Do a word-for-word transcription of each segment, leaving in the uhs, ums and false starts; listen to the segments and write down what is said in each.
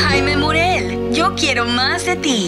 Jaime Murel, yo quiero más de ti.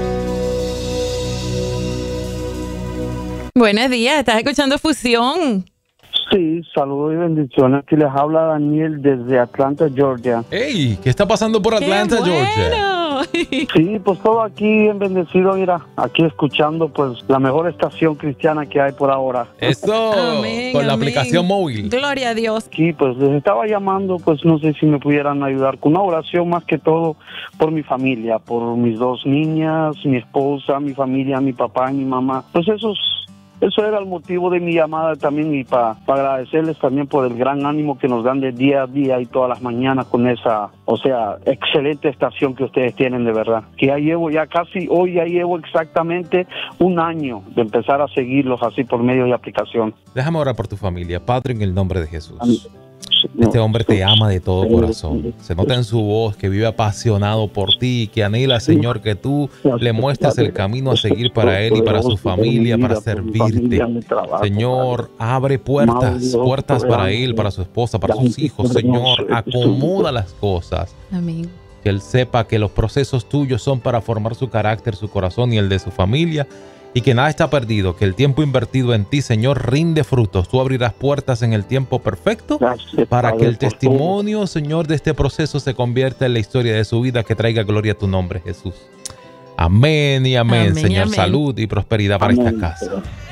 Buenos días, ¿estás escuchando Fusión? Sí, saludos y bendiciones. Aquí les habla Daniel desde Atlanta, Georgia. Hey, ¿qué está pasando por Atlanta, ¡Qué Georgia? bueno! Sí, pues todo aquí bien bendecido, mira, aquí escuchando pues la mejor estación cristiana que hay por ahora. Eso, Amén, con la amén. aplicación móvil. Gloria a Dios. Aquí pues les estaba llamando, pues no sé si me pudieran ayudar con una oración más que todo por mi familia, por mis dos niñas, mi esposa, mi familia, mi papá y mi mamá. Pues esos... Eso era el motivo de mi llamada también y para pa agradecerles también por el gran ánimo que nos dan de día a día y todas las mañanas con esa, o sea, excelente estación que ustedes tienen de verdad. Que ya llevo, ya casi, hoy ya llevo exactamente un año de empezar a seguirlos así por medio de aplicación. Déjame orar por tu familia, Padre, en el nombre de Jesús. Este hombre te ama de todo corazón. Se nota en su voz que vive apasionado por ti y que anhla, Señor, que tú le muestres el camino a seguir para él y para su familia, para servirte. Señor, abre puertas, puertas para él, para su esposa, para sus hijos. Señor, acomoda las cosas. Amén. Que él sepa que los procesos tuyos son para formar su carácter, su corazón y el de su familia. Y que nada está perdido, que el tiempo invertido en ti, Señor, rinde frutos. Tú abrirás puertas en el tiempo perfecto para que el testimonio, Señor, de este proceso se convierta en la historia de su vida, que traiga gloria a tu nombre, Jesús. Amén y amén, Amén, Señor. amén. Salud y prosperidad para Amén. esta casa.